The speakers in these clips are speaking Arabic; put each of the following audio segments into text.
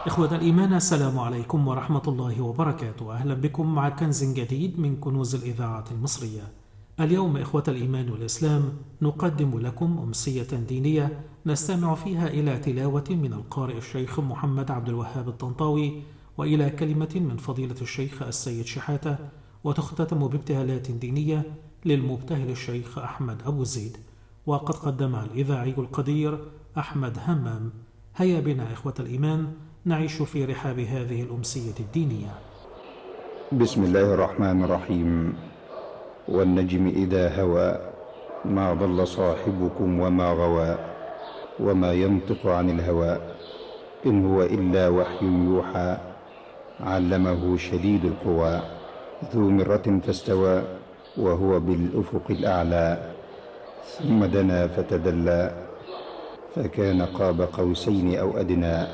إخوة الإيمان، السلام عليكم ورحمة الله وبركاته. أهلا بكم مع كنز جديد من كنوز الإذاعة المصرية. اليوم إخوة الإيمان والإسلام نقدم لكم أمسية دينية نستمع فيها إلى تلاوة من القارئ الشيخ محمد عبد الوهاب الطنطاوي، وإلى كلمة من فضيلة الشيخ السيد شحاتة، وتختتم بابتهالات دينية للمبتهل الشيخ أحمد أبو زيد. وقد قدمها الإذاعي القدير أحمد همام. هيا بنا إخوة الإيمان نعيش في رحاب هذه الأمسية الدينية. بسم الله الرحمن الرحيم. والنجم إذا هوى ما ضل صاحبكم وما غوى وما ينطق عن الهوى إن هو إلا وحي يوحى علمه شديد القوى ذو مرة فاستوى وهو بالأفق الأعلى ثم دنا فتدلى فكان قاب قوسين أو أدنى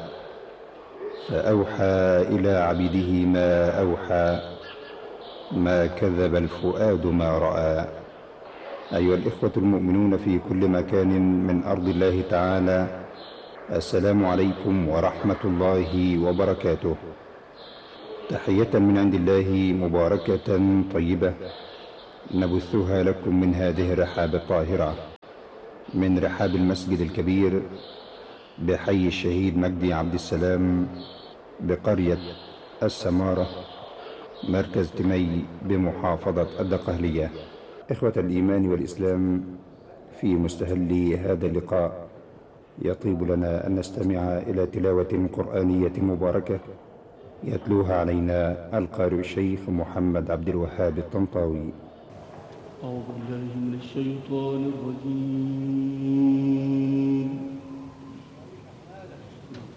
فأوحى إلى عبده ما أوحى ما كذب الفؤاد ما رأى. أيها الإخوة المؤمنون في كل مكان من أرض الله تعالى، السلام عليكم ورحمة الله وبركاته. تحية من عند الله مباركة طيبة نبثها لكم من هذه الرحاب الطاهرة، من رحاب المسجد الكبير بحي الشهيد مجدي عبد السلام بقرية السمارة مركز تمي بمحافظة الدقهلية. إخوة الإيمان والإسلام، في مستهل هذا اللقاء يطيب لنا أن نستمع إلى تلاوة قرآنية مباركة يتلوها علينا القارئ الشيخ محمد عبد الوهاب الطنطاوي. أعوذ بالله من الشيطان الرجيم.